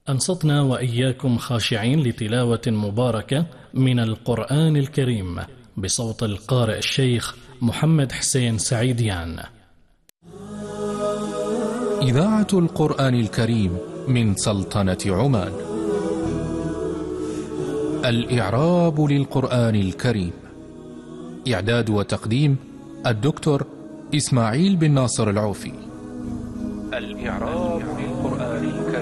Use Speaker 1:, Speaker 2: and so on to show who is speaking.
Speaker 1: أنصتنا وإياكم خاشعين لتلاوة مباركة من القرآن الكريم بصوت القارئ الشيخ محمد حسين سعيديان.
Speaker 2: إذاعة القرآن الكريم من سلطنة عمان. الإعراب للقرآن الكريم. إعداد وتقديم الدكتور إسماعيل بن ناصر العوفي. الإعراب للقرآن الكريم.